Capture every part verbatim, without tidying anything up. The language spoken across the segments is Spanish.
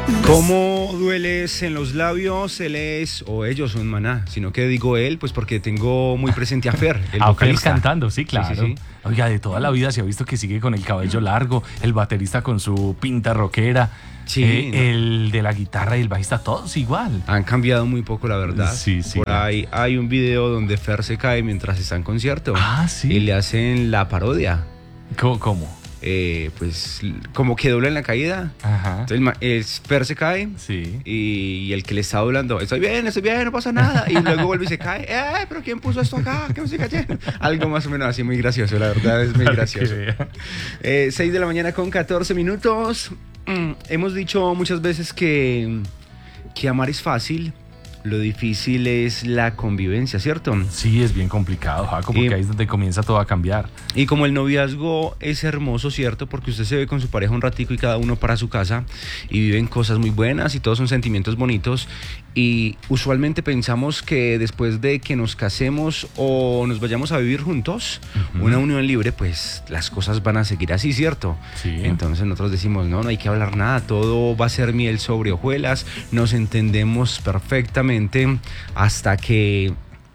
¿Cómo dueles en los labios? Él es, o ellos son Maná, sino que digo él, pues porque tengo muy presente a Fer, el a vocalista. Fer cantando, sí, claro. Sí, sí, sí. Oiga, de toda la vida se ha visto que sigue con el cabello largo, el baterista con su pinta rockera, Sí, eh, ¿no? el de la guitarra y el bajista, todos igual. Han cambiado muy poco, la verdad. Sí, sí. Por ahí hay un video donde Fer se cae mientras está en concierto. Ah, sí. Y le hacen la parodia. ¿Cómo? cómo? Eh, pues como que dobla en la caída. Ajá. Entonces el, ma- el Fer se cae. Sí. Y, y el que le está doblando, estoy bien, estoy bien, no pasa nada. Y luego vuelve y se cae. ¡Eh, pero quién puso esto acá! ¿Qué me estoy cayendo? Algo más o menos así, muy gracioso, la verdad es muy Para gracioso. que vea. Eh, seis de la mañana con catorce minutos. Mm, hemos dicho muchas veces que, que amar es fácil. Lo difícil es la convivencia, ¿cierto? Sí, es bien complicado, Jaco, porque Y- ahí es donde comienza todo a cambiar. Y como el noviazgo es hermoso, ¿cierto? Porque usted se ve con su pareja un ratico y cada uno para su casa y viven cosas muy buenas y todos son sentimientos bonitos. Y usualmente pensamos que después de que nos casemos o nos vayamos a vivir juntos, Ujú. una unión libre, pues las cosas van a seguir así, ¿cierto? Sí. Entonces nosotros decimos, no, no hay que hablar nada, todo va a ser miel sobre hojuelas, nos entendemos perfectamente hasta que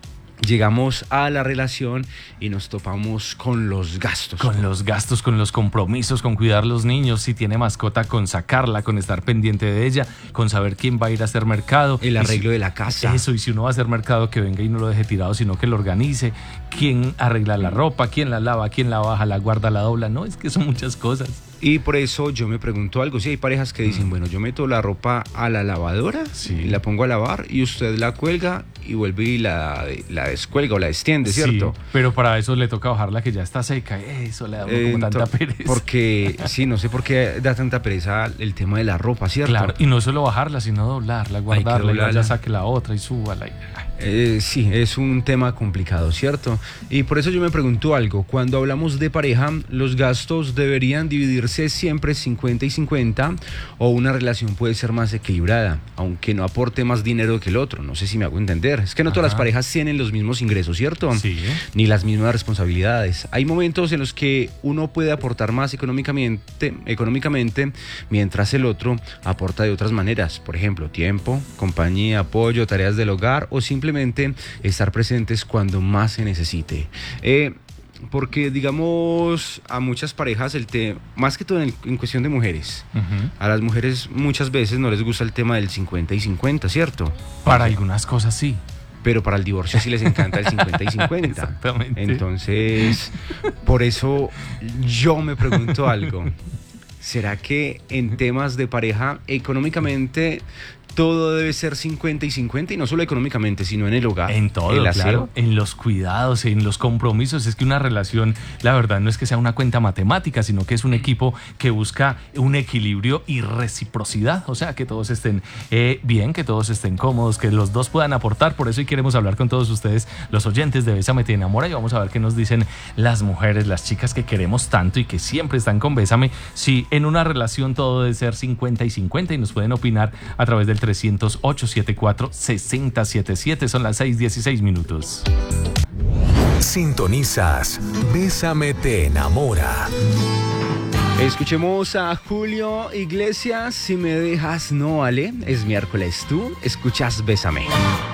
llegamos a la relación y nos topamos con los gastos. Con los gastos, con los compromisos, con cuidar los niños, si tiene mascota, con sacarla, con estar pendiente de ella, con saber quién va a ir a hacer mercado. El Y arreglo si- de la casa. Eso, y si uno va a hacer mercado, que venga y no lo deje tirado, sino que lo organice. Quién arregla la ropa, quién la lava, quién la baja, la guarda, la dobla. No, es que son muchas cosas. Y por eso yo me pregunto algo, si hay parejas que dicen, bueno, yo meto la ropa a la lavadora, Sí. y la pongo a lavar y usted la cuelga y vuelve y la, la descuelga o la extiende, ¿cierto? Sí, pero para eso le toca bajarla que ya está seca. Eso le da a uno Eh, como tanta ento- pereza. Porque, sí, no sé por qué da tanta pereza el tema de la ropa, ¿cierto? Claro, y no solo bajarla, sino doblarla, guardarla, y doblarla. ya saque la otra y súbala. Y... Eh, sí, es un tema complicado, ¿cierto? Y por eso yo me pregunto algo, cuando hablamos de pareja, ¿los gastos deberían dividirse siempre cincuenta y cincuenta o una relación puede ser más equilibrada, aunque no aporte más dinero que el otro? No sé si me hago entender. Es que no todas Ajá. las parejas tienen los mismos ingresos, ¿cierto? Sí. Ni las mismas responsabilidades. Hay momentos en los que uno puede aportar más económicamente, económicamente, mientras el otro aporta de otras maneras. Por ejemplo, tiempo, compañía, apoyo, tareas del hogar o simplemente estar presentes cuando más se necesite. Eh, porque, digamos, a muchas parejas, el te más que todo en, el- en cuestión de mujeres, Ujú. a las mujeres muchas veces no les gusta el tema del cincuenta y cincuenta, ¿cierto? Para algunas cosas sí. Pero para el divorcio sí les encanta el cincuenta y cincuenta. Exactamente. Entonces, por eso yo me pregunto algo. ¿Será que en temas de pareja, económicamente, todo debe ser cincuenta y cincuenta? Y no solo económicamente, sino en el hogar. En todo, el aseo. claro. En los cuidados, en los compromisos. Es que una relación, la verdad, no es que sea una cuenta matemática, sino que es un equipo que busca un equilibrio y reciprocidad. O sea, que todos estén eh, bien, que todos estén cómodos, que los dos puedan aportar. Por eso hoy queremos hablar con todos ustedes, los oyentes de Bésame Te Enamora, y vamos a ver qué nos dicen las mujeres, las chicas que queremos tanto y que siempre están con Bésame. Si en una relación todo debe ser cincuenta y cincuenta, y nos pueden opinar a través del trescientos ocho setenta y cuatro sesenta setenta y siete. Son las seis dieciséis minutos. Sintonizas Bésame Te Enamora. Escuchemos a Julio Iglesias. Si me dejas, no vale. Es miércoles, tú escuchas Bésame.